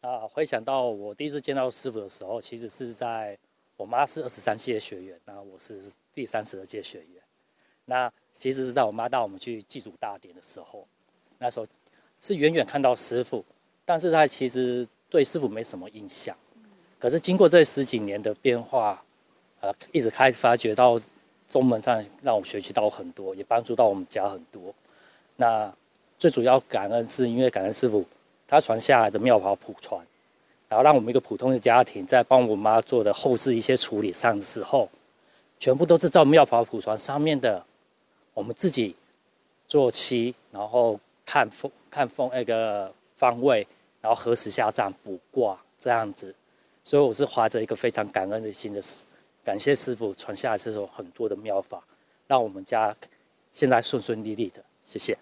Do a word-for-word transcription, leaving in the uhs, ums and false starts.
啊，回想到我第一次见到师傅的时候，其实是在我妈是二十三届学员，那我是第三十二届学员。那其实是在我妈带我们去祭祖大典的时候，那时候是远远看到师傅，但是他其实对师傅没什么印象。可是经过这十几年的变化，呃，一直开始发觉到宗门上让我学习到很多，也帮助到我们家很多。那最主要感恩是因为感恩师傅他传下来的妙法普传，然后让我们一个普通的家庭在帮我妈做的后事一些处理上的时候，全部都是照妙法普传上面的，我们自己做七，然后看风看风那个方位，然后何时下葬卜卦这样子。所以我是怀着一个非常感恩的心的，感谢师傅传下来这种很多的妙法，让我们家现在顺顺利利的。谢谢。